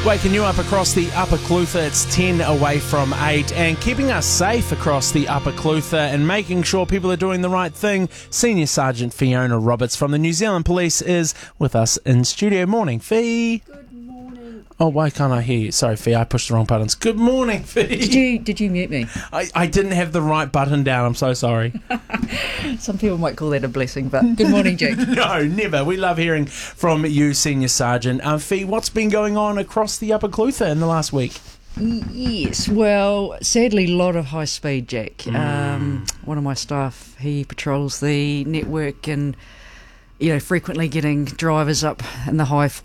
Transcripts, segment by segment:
Waking you up across the Upper Clutha, it's 10 away from 8, and keeping us safe across the Upper Clutha and making sure people are doing the right thing, Senior Sergeant Fiona Roberts from the New Zealand Police is with us in studio. Morning, Fee. Good morning. Oh, why can't I hear you? Sorry, Fee, I pushed the wrong buttons. Good morning, Fee. Did you mute me? I didn't have the right button down, I'm so sorry. Some people might call that a blessing, but good morning, Jake. No, never. We love hearing from you, Senior Sergeant. Fee, what's been going on across the Upper Clutha in the last week? Yes, well, sadly, a lot of high speed, Jack. One of my staff, he patrols the network and, you know, frequently getting drivers up in the high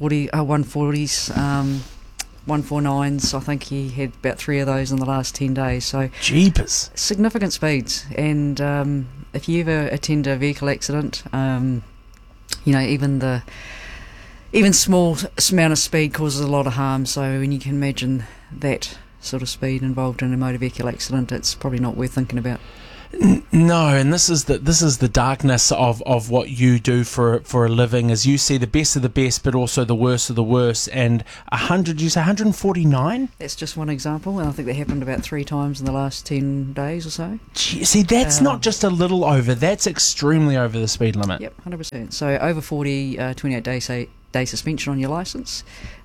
140s, 149s. I think he had about 3 of those in the last 10 days. So Jeepers. significant speeds. And if you ever attend a vehicle accident, you know, even small amount of speed causes a lot of harm. So when you can imagine that sort of speed involved in a motor vehicle accident, it's probably not worth thinking about. No, and this is the darkness of what you do for a living, as you see the best of the best, but also the worst of the worst. And 149? That's just one example, and I think that happened about 3 times in the last 10 days or so. Gee, see, that's not just a little over, that's extremely over the speed limit. Yep, 100%. So over 40, 28 day suspension on your licence,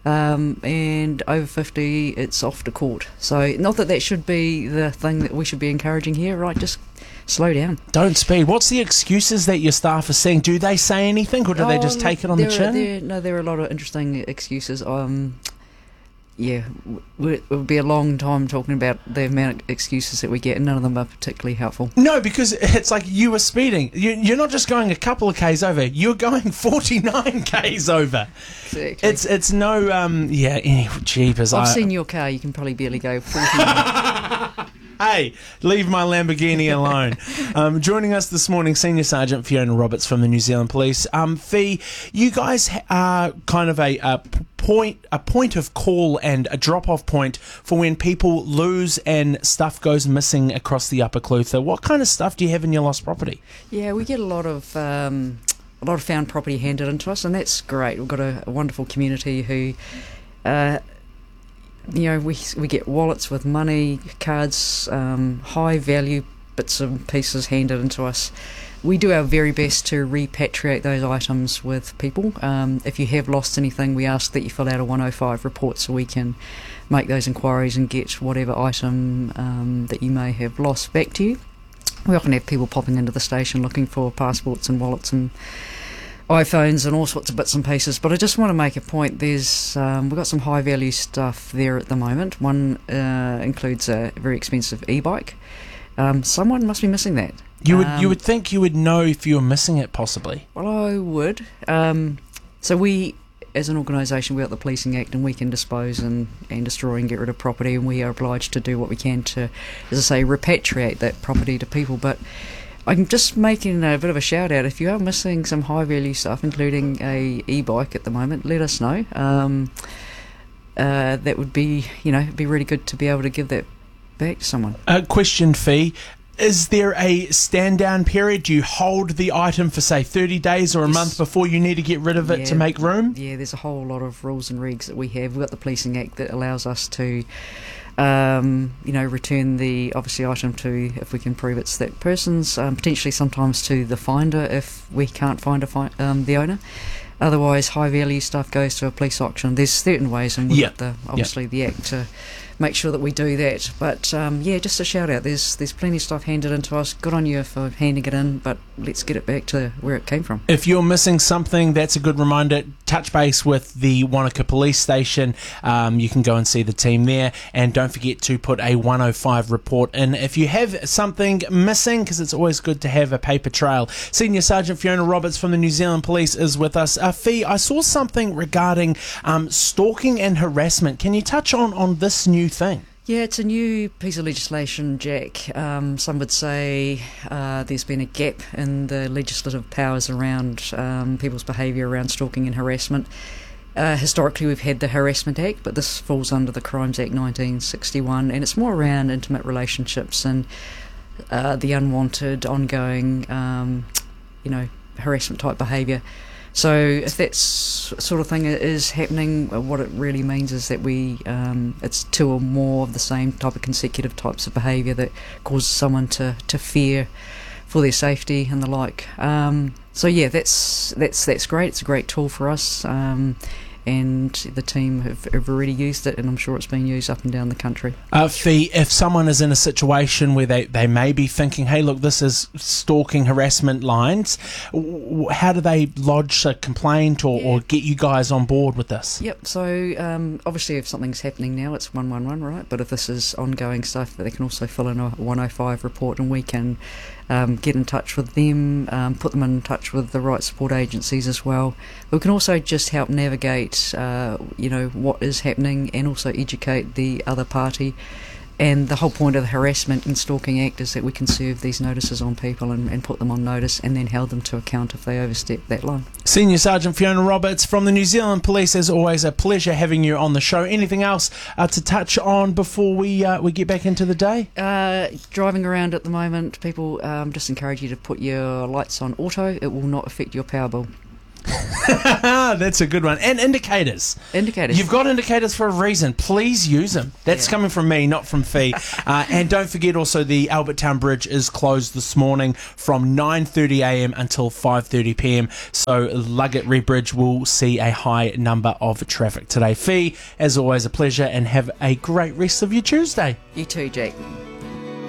and over 50, it's off to court. So not that should be the thing that we should be encouraging here, right? Just slow down. Don't speed. What's the excuses that your staff are saying? Do they say anything, or do they just take it on the chin? There are a lot of interesting excuses. Yeah, it would be a long time talking about the amount of excuses that we get, and none of them are particularly helpful. No, because it's like you were speeding. You're not just going a couple of Ks over. You're going 49 Ks over. Exactly. It's no, jeepers. I've seen your car. You can probably barely go 49. Hey, leave my Lamborghini alone. Joining us this morning, Senior Sergeant Fiona Roberts from the New Zealand Police. Fee, you guys are kind of a point of call and a drop-off point for when people lose and stuff goes missing across the Upper Clutha. What kind of stuff do you have in your lost property? Yeah, we get a lot of found property handed into us, and that's great. We've got a wonderful community who. You know, we get wallets with money, cards, high value bits and pieces handed into us. We do our very best to repatriate those items with people. If you have lost anything, we ask that you fill out a 105 report so we can make those inquiries and get whatever item that you may have lost back to you. We often have people popping into the station looking for passports and wallets and iPhones and all sorts of bits and pieces, but I just want to make a point. We've got some high value stuff there at the moment. One includes a very expensive e-bike. Someone must be missing that. You would think you would know if you were missing it, possibly. Well, I would. So we, as an organisation, we've got the Policing Act, and we can dispose and destroy and get rid of property, and we are obliged to do what we can to, as I say, repatriate that property to people. But I'm just making a bit of a shout out. If you are missing some high value stuff, including a e-bike at the moment, let us know. That would be, it'd be really good to be able to give that back to someone. Question, Fee. Is there a stand down period? Do you hold the item for, say, 30 days or a month before you need to get rid of it to make room? Yeah, there's a whole lot of rules and regs that we have. We've got the Policing Act that allows us to return the item to, if we can prove it's that person's, potentially sometimes to the finder if we can't find the owner. Otherwise, high value stuff goes to a police auction. There's certain ways, and we've got the Act to make sure that we do that. But just a shout out. There's plenty of stuff handed in to us. Good on you for handing it in, but let's get it back to where it came from. If you're missing something, that's a good reminder. Touch base with the Wanaka Police Station. You can go and see the team there, and don't forget to put a 105 report in if you have something missing, because it's always good to have a paper trail. Senior Sergeant Fiona Roberts from the New Zealand Police is with us. Fee, I saw something regarding stalking and harassment. Can you touch on this new thing? Yeah, it's a new piece of legislation, Jack. Some would say there's been a gap in the legislative powers around people's behaviour around stalking and harassment. Historically, we've had the Harassment Act, but this falls under the Crimes Act 1961, and it's more around intimate relationships and the unwanted, ongoing, harassment type behaviour. So if that sort of thing is happening, what it really means is that it's 2 or more of the same type of consecutive types of behaviour that causes someone to fear for their safety and the like. So yeah, that's great. It's a great tool for us. And the team have already used it, and I'm sure it's being used up and down the country. Fee, if someone is in a situation where they may be thinking, hey, look, this is stalking harassment lines, how do they lodge a complaint or get you guys on board with this? Yep, so obviously if something's happening now, it's 111, right? But if this is ongoing stuff, they can also fill in a 105 report, and we can get in touch with them, put them in touch with the right support agencies as well. We can also just help navigate, what is happening, and also educate the other party. And the whole point of the Harassment and Stalking Act is that we can serve these notices on people and put them on notice, and then hold them to account if they overstep that line. Senior Sergeant Fiona Roberts from the New Zealand Police, as always, a pleasure having you on the show. Anything else to touch on before we get back into the day? Driving around at the moment, people just encourage you to put your lights on auto. It will not affect your power bill. That's a good one. And indicators. You've got indicators for a reason. Please use them. That's coming from me, not from Fee. And don't forget also the Albertown Bridge is closed this morning from 9:30am until 5:30pm. So Luggett Bridge will see a high number of traffic today. Fee, as always, a pleasure, and have a great rest of your Tuesday. You too, Jack.